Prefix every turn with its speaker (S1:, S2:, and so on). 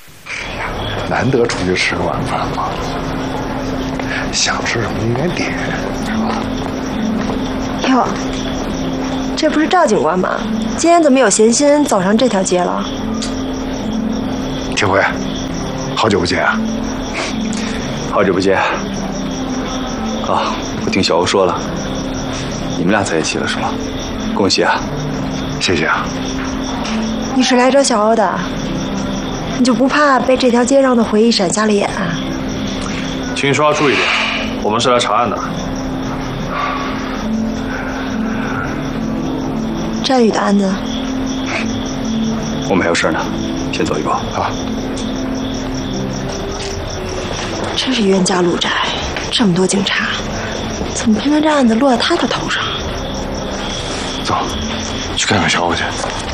S1: 难得出去吃个晚饭嘛，想吃什么应该点，是吧？
S2: 哟，这不是赵警官吗？今天怎么有闲心走上这条街了？
S1: 铁辉，好久不见啊！
S3: 好久不见。啊，我听小欧说了，你们俩在一起了是吗？恭喜啊！
S1: 谢谢啊。
S2: 你是来找小欧的？你就不怕被这条街上的回忆闪瞎了眼？
S4: 请你说话注意点，我们是来查案的。
S2: 战宇的案子，
S3: 我们还有事呢，先走一步啊。
S2: 真是冤家路窄，这么多警察，怎么偏偏这案子落在他的头上？
S1: 走，去看看小欧去。